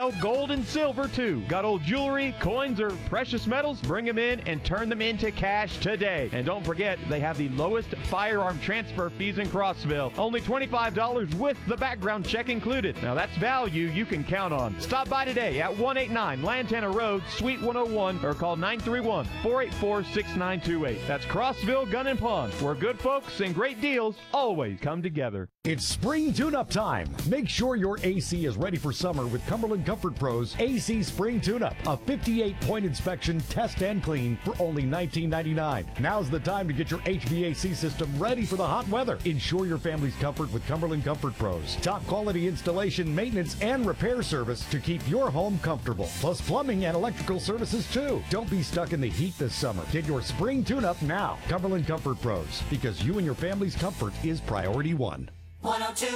sell gold and silver too. Got old jewelry, coins, or precious metals? Bring them in and turn them into cash today. And don't forget, they have the lowest firearm transfer fees in Crossville. Only $25 with the background check included. Now that's value you can count on. Stop by today at 189 Lantana Road, Suite 101, or call 931-484-6928. That's Crossville Gun and Pawn, where good folks and great deals always come together. It's spring tune-up time. Make sure your AC is ready for summer with Cumberland Comfort Pros AC Spring Tune-Up. A 58-point inspection, test, and clean for only $19.99. Now's the time to get your HVAC system ready for the hot weather. Ensure your family's comfort with Cumberland Comfort Pros. Top quality installation, maintenance, and repair service to keep your home comfortable. Plus plumbing and electrical services too. Don't be stuck in the heat this summer. Get your spring tune-up now. Cumberland Comfort Pros, because you and your family's comfort is priority one. 102.